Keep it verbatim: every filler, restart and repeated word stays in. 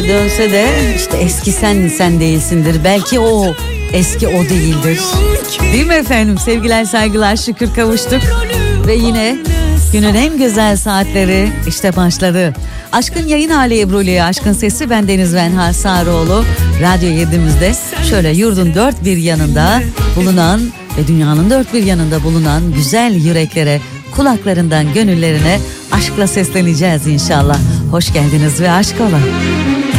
Dönse de işte eski sen sen değilsindir. Belki o eski o değildir. Değil mi efendim? Sevgiler saygılar, şükür kavuştuk. Ve yine günün en güzel saatleri işte başladı. Aşkın yayın hali Ebru ile Aşkın Sesi, ben Deniz Venhal Sarıoğlu. Radyo yedimizde şöyle yurdun dört bir yanında bulunan ve dünyanın dört bir yanında bulunan güzel yüreklere, kulaklarından gönüllerine aşkla sesleneceğiz inşallah. Hoş geldiniz ve aşk ola.